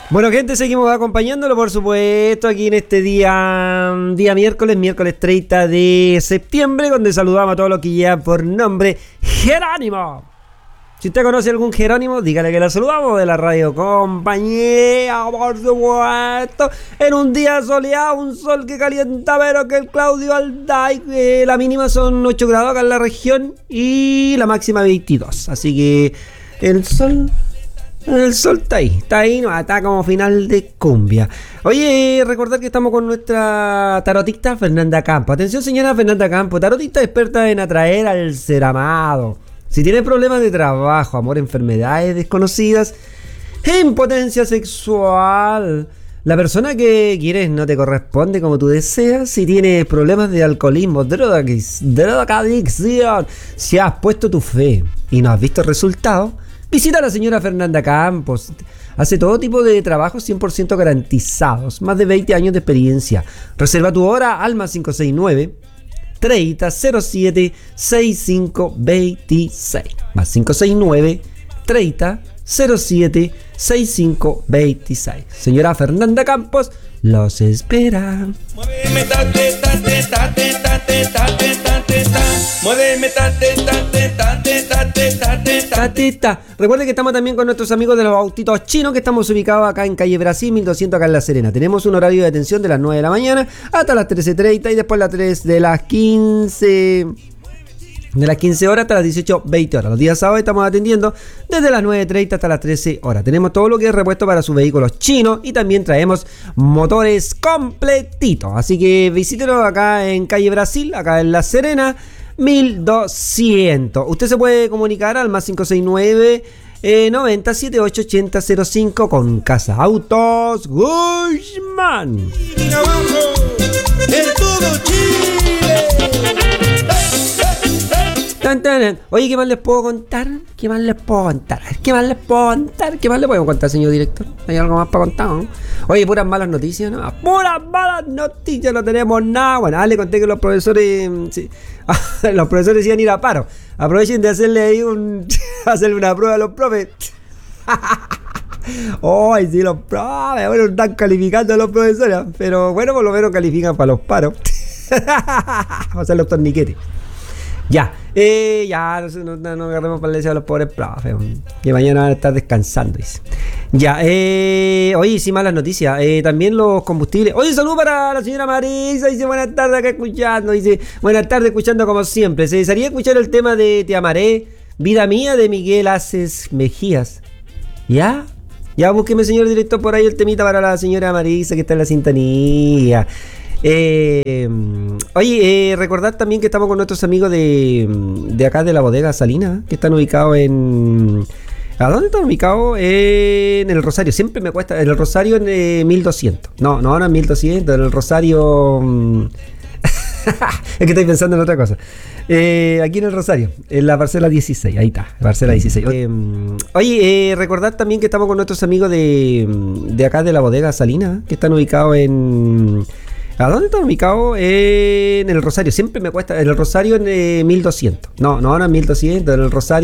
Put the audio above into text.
Bueno, gente, seguimos acompañándolo, por supuesto, aquí en este día miércoles 30 de septiembre, donde saludamos a todos los que llevan por nombre Jerónimo. Si usted conoce algún Jerónimo, dígale que la saludamos de la radio compañía, por supuesto. En un día soleado, un sol que calienta, pero que el Claudio Alday, la mínima son 8 grados acá en la región y la máxima 22. Así que el sol está ahí, no, está como final de cumbia. Oye, recordar que estamos con nuestra tarotista Fernanda Campo. Atención, señora Fernanda Campo, tarotista experta en atraer al ser amado. Si tienes problemas de trabajo, amor, enfermedades desconocidas, impotencia sexual, la persona que quieres no te corresponde como tú deseas, si tienes problemas de alcoholismo, drogadicción, si has puesto tu fe y no has visto resultados, visita a la señora Fernanda Campos. Hace todo tipo de trabajos 100% garantizados. Más de 20 años de experiencia. Reserva tu hora al más 569 30 07 65 26. Más 569 30 07 65 26. Señora Fernanda Campos los espera. Muéveme, tate, tate, tate, tate, tate, tate, tate. Muéveme, tate, tate, tate, tate, tate, Tatita. Recuerden que estamos también con nuestros amigos de los autitos chinos, que estamos ubicados acá en calle Brasil 1200 acá en La Serena. Tenemos un horario de atención de las 9 de la mañana hasta las 13:30 y después las 3 de las 15 horas hasta las 18:20 horas. Los días sábados estamos atendiendo desde las 9:30 hasta las 13 horas. Tenemos todo lo que es repuesto para sus vehículos chinos y también traemos motores completitos. Así que visítenos acá en calle Brasil, acá en La Serena 1200. Usted se puede comunicar al más 569 90 78 80 05 con Casa Autos Guzmán. y abajo, en todo Chile. Oye, ¿qué más les puedo contar? ¿Qué más les podemos contar, señor director? ¿Hay algo más para contar, no? Oye, puras malas noticias, ¿no? Puras malas noticias, no tenemos nada. Bueno, le conté que los profesores... Sí, los profesores iban a ir a paro. Aprovechen de hacerle ahí hacerle una prueba a los profes. Ay, sí, los profes, bueno, están calificando a los profesores, pero bueno, por lo menos califican para los paros. Vamos a hacer los torniquetes. Ya no agarremos para a los pobres profes, que mañana van a estar descansando, dice. Ya, oye, sí, malas noticias. También los combustibles. Oye, saludo para la señora Marisa, dice buenas tardes acá escuchando, dice buenas tardes escuchando como siempre. Se desearía escuchar el tema de Te amaré, vida mía, de Miguel Aces Mejías. ¿Ya? Ya, búsqueme, señor director, por ahí el temita para la señora Marisa que está en la sintonía. Oye, recordar también que estamos con nuestros amigos de acá de la bodega Salina, que están ubicados en... ¿A dónde están ubicados? En el Rosario. Siempre me cuesta. En el Rosario en 1200. No en 1200, en el Rosario... es que estoy pensando en otra cosa. Aquí en el Rosario, en la parcela 16. Ahí está, parcela 16. Oye, recordar también que estamos con nuestros amigos de acá de la bodega Salina, que están ubicados en... ¿A dónde están ubicados? En el Rosario. Siempre me cuesta. En el Rosario en 1200. No en 1200, en el Rosario.